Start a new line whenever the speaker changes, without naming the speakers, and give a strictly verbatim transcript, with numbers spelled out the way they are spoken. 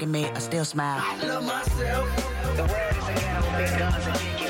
me, I still smile.
I love myself.
The world is a ghetto, big guns and big